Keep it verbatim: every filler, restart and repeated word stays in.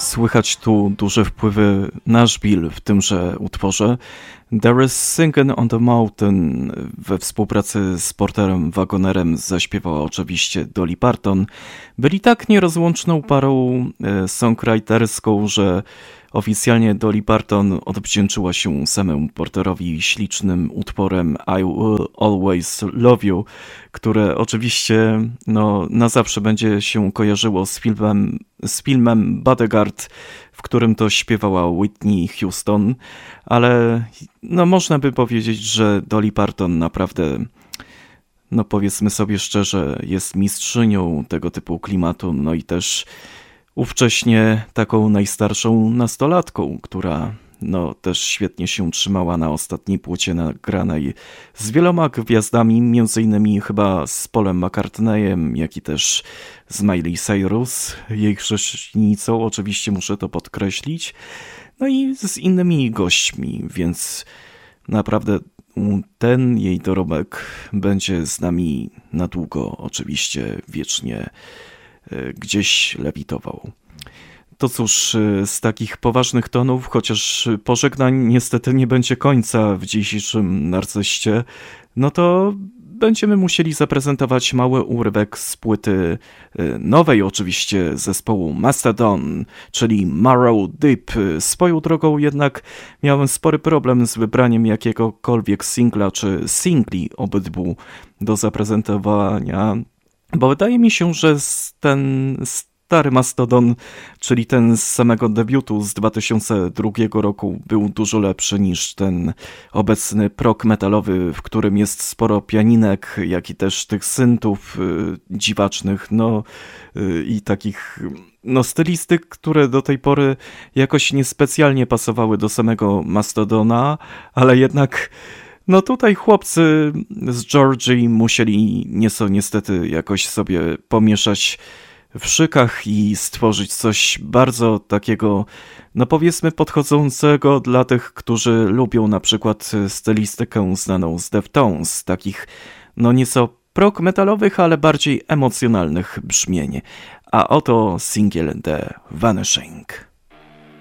Słychać tu duże wpływy Nashville w tymże utworze. There is Singin' on the Mountain we współpracy z Porterem Wagonerem zaśpiewała oczywiście Dolly Parton. Byli tak nierozłączną parą e, songwriterską, że oficjalnie Dolly Parton odwdzięczyła się samemu Porterowi ślicznym utworem I Will Always Love You, które oczywiście no, na zawsze będzie się kojarzyło z filmem, z filmem Bodyguard, w którym to śpiewała Whitney Houston, ale no, można by powiedzieć, że Dolly Parton naprawdę, no powiedzmy sobie szczerze, jest mistrzynią tego typu klimatu, no i też ówcześnie taką najstarszą nastolatką, która no, też świetnie się trzymała na ostatniej płycie nagranej z wieloma gwiazdami, między innymi chyba z Paulem McCartneyem, jak i też z Miley Cyrus, jej chrześcijanicą, oczywiście muszę to podkreślić, no i z innymi gośćmi, więc naprawdę ten jej dorobek będzie z nami na długo, oczywiście wiecznie gdzieś lewitował. To cóż, z takich poważnych tonów, chociaż pożegnań niestety nie będzie końca w dzisiejszym Narcyście, no to będziemy musieli zaprezentować mały urywek z płyty nowej oczywiście zespołu Mastodon, czyli Marrow Deep. Swoją drogą jednak miałem spory problem z wybraniem jakiegokolwiek singla czy singli obydwu do zaprezentowania, bo wydaje mi się, że ten stary Mastodon, czyli ten z samego debiutu z dwa tysiące drugiego roku, był dużo lepszy niż ten obecny prog metalowy, w którym jest sporo pianinek, jak i też tych syntów y, dziwacznych, no y, i takich no stylistyk, które do tej pory jakoś niespecjalnie pasowały do samego Mastodona, ale jednak no tutaj chłopcy z Georgii musieli nieco niestety jakoś sobie pomieszać w szykach i stworzyć coś bardzo takiego, no powiedzmy podchodzącego dla tych, którzy lubią na przykład stylistykę znaną z Deftones, takich no nieco prog metalowych, ale bardziej emocjonalnych brzmień. A oto singiel The Vanishing.